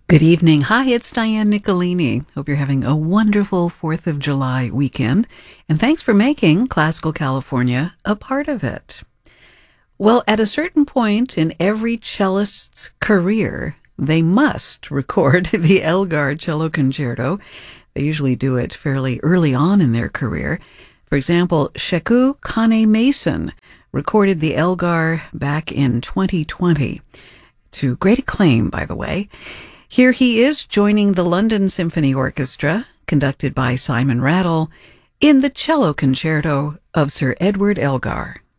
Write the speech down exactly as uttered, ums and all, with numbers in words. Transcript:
Good evening. Hi, it's Diane Nicolini. Hope you're having a wonderful fourth of July weekend, and thanks for making Classical California a part of it. Well, at a certain point in every cellist's career, they must record the Elgar Cello Concerto. They usually do it fairly early on in their career. For example, Sheku Kane-Mason recorded the Elgar back in twenty twenty, to great acclaim, by the way. Here he is joining the London Symphony Orchestra, conducted by Simon Rattle, in the Cello Concerto of Sir Edward Elgar.